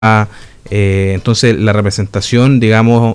Entonces la representación, digamos,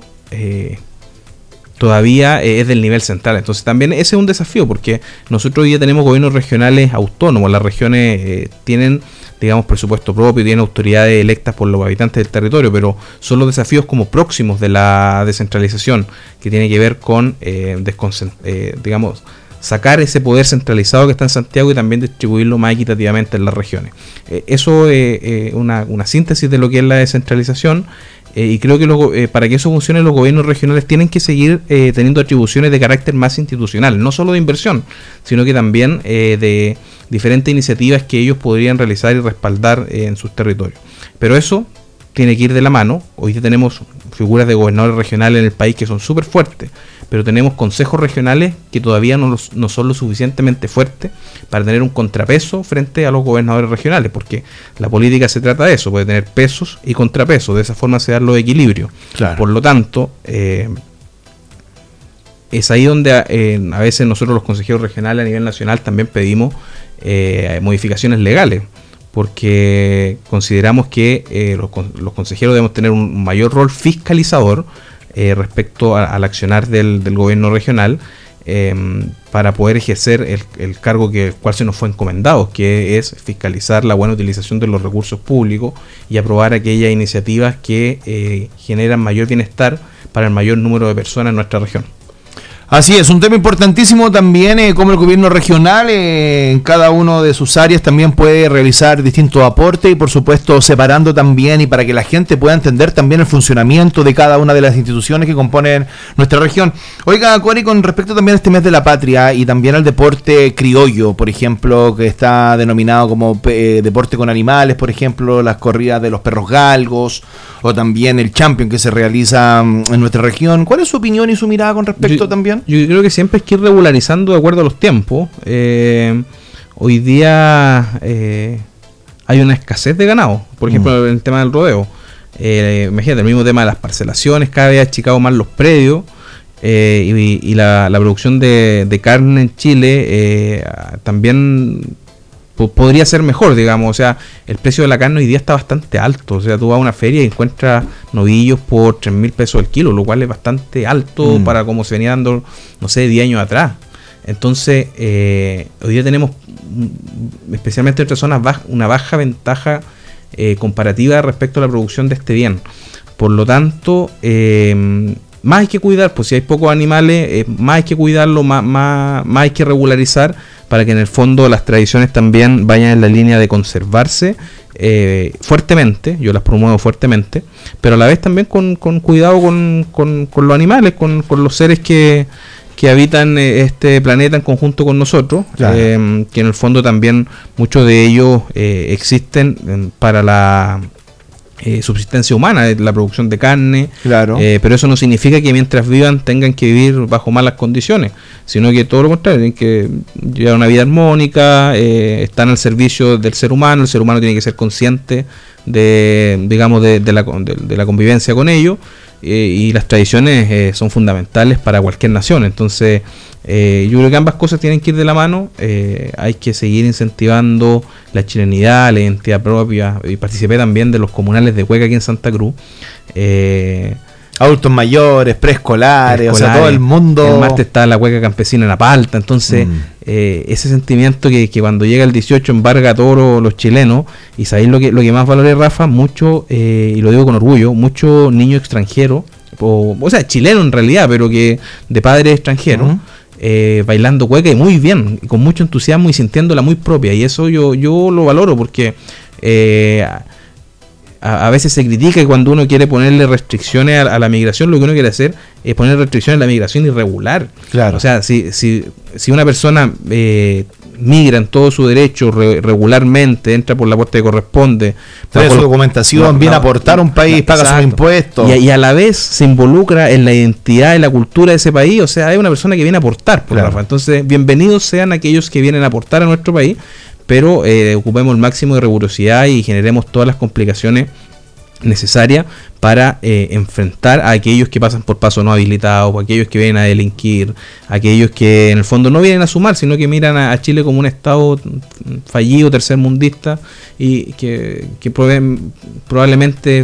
todavía es del nivel central. Entonces también ese es un desafío, porque nosotros hoy día tenemos gobiernos regionales autónomos. Las regiones tienen, digamos, presupuesto propio, tienen autoridades electas por los habitantes del territorio, pero son los desafíos como próximos de la descentralización, que tiene que ver con, digamos, sacar ese poder centralizado que está en Santiago y también distribuirlo más equitativamente en las regiones. Eso es una síntesis de lo que es la descentralización. Y creo que para que eso funcione, los gobiernos regionales tienen que seguir teniendo atribuciones de carácter más institucional, no solo de inversión, sino que también de diferentes iniciativas que ellos podrían realizar y respaldar en sus territorios. Pero eso tiene que ir de la mano. Hoy ya tenemos figuras de gobernadores regionales en el país que son súper fuertes, pero tenemos consejos regionales que todavía no son lo suficientemente fuertes para tener un contrapeso frente a los gobernadores regionales, porque la política se trata de eso, puede tener pesos y contrapesos, de esa forma se dan los equilibrios. Claro. Por lo tanto, es ahí donde a veces nosotros los consejeros regionales a nivel nacional también pedimos modificaciones legales, porque consideramos que los consejeros debemos tener un mayor rol fiscalizador respecto al accionar del gobierno regional, para poder ejercer el cargo cual se nos fue encomendado, que es fiscalizar la buena utilización de los recursos públicos y aprobar aquellas iniciativas que generan mayor bienestar para el mayor número de personas en nuestra región. Así es, un tema importantísimo también, cómo el gobierno regional en cada uno de sus áreas también puede realizar distintos aportes y por supuesto separando también, y para que la gente pueda entender también el funcionamiento de cada una de las instituciones que componen nuestra región. Oiga, Cori, con respecto también a este mes de la patria y también al deporte criollo, por ejemplo, que está denominado como deporte con animales, por ejemplo, las corridas de los perros galgos o también el champion que se realiza en nuestra región, ¿cuál es su opinión y su mirada con respecto también? Yo creo que siempre hay que ir regularizando de acuerdo a los tiempos. Hoy día hay una escasez de ganado, por ejemplo, en el tema del rodeo. Imagínate, el mismo tema de las parcelaciones, cada vez ha achicado más los predios, y la producción de carne en Chile también podría ser mejor, digamos. O sea, el precio de la carne hoy día está bastante alto. O sea, tú vas a una feria y encuentras novillos por 3.000 pesos el kilo, lo cual es bastante alto para como se venía dando, no sé, 10 años atrás. Entonces, hoy día tenemos, especialmente en otras zonas, una baja ventaja comparativa respecto a la producción de este bien. Por lo tanto, más hay que cuidar, pues si hay pocos animales, más hay que cuidarlo, más hay que regularizar, para que en el fondo las tradiciones también vayan en la línea de conservarse fuertemente. Yo las promuevo fuertemente, pero a la vez también con cuidado con los animales, con los seres que habitan este planeta en conjunto con nosotros. Claro. Que en el fondo también muchos de ellos existen para la subsistencia humana, la producción de carne. Claro. Pero eso no significa que mientras vivan tengan que vivir bajo malas condiciones, sino que todo lo contrario, tienen que llevar una vida armónica, están al servicio del ser humano. El ser humano tiene que ser consciente de la convivencia con ellos, y las tradiciones son fundamentales para cualquier nación. Entonces yo creo que ambas cosas tienen que ir de la mano. Hay que seguir incentivando la chilenidad, la identidad propia, y participé también de los comunales de Cueca aquí en Santa Cruz. Adultos mayores, preescolares, o sea, todo el mundo. El martes está la Cueca campesina en La Palta. Entonces ese sentimiento que cuando llega el 18 embarga a todos los chilenos. Y sabéis lo que más valore, Rafa, mucho, y lo digo con orgullo, muchos niños extranjeros, o sea, chilenos en realidad, pero que de padres extranjeros, bailando cueca, y muy bien, con mucho entusiasmo y sintiéndola muy propia. Y eso yo lo valoro, porque a veces se critica que cuando uno quiere ponerle restricciones a la migración, lo que uno quiere hacer es poner restricciones a la migración irregular. Claro. O sea, si una persona migra en todo su derecho regularmente, entra por la puerta que corresponde, trae su documentación, viene a aportar a un país, paga sus impuestos, y a la vez se involucra en la identidad y la cultura de ese país. O sea, es una persona que viene a aportar, claro. Rafa. Entonces, bienvenidos sean aquellos que vienen a aportar a nuestro país, pero ocupemos el máximo de rigurosidad y generemos todas las complicaciones necesaria para enfrentar a aquellos que pasan por paso no habilitado, a aquellos que vienen a delinquir, a aquellos que en el fondo no vienen a sumar, sino que miran a Chile como un estado fallido, tercermundista, y que probablemente